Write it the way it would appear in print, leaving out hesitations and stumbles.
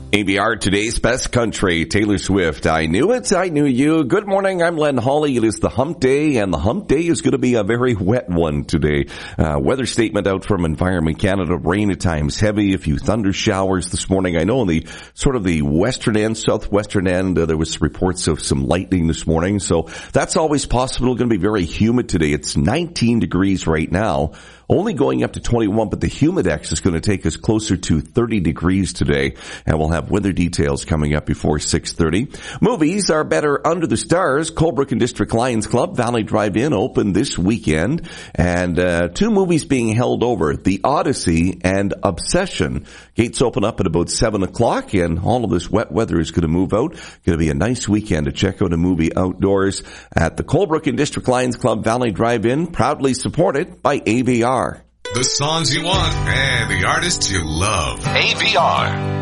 ABR, today's best country, Taylor Swift. I knew it, I knew you. Good morning, I'm Len Hawley. It is the hump day, and the hump day is going to be a very wet one today. Weather statement out from Environment Canada. Rain at times heavy, a few thunder showers this morning. I know in the sort of the western end, southwestern end, there was reports of some lightning this morning. So that's always possible. Going to be very humid today. It's 19 degrees right now. Only going up to 21, but the humidex is going to take us closer to 30 degrees today, and we'll have weather details coming up before 6:30. Movies are better under the stars. Colebrook and District Lions Club, Valley Drive-In open this weekend, and two movies being held over, The Odyssey and Obsession. Gates open up at about 7 o'clock, and all of this wet weather is going to move out. Going to be a nice weekend to check out a movie outdoors at the Colebrook and District Lions Club, Valley Drive-In, proudly supported by AVR. The songs you want and the artists you love. AVR.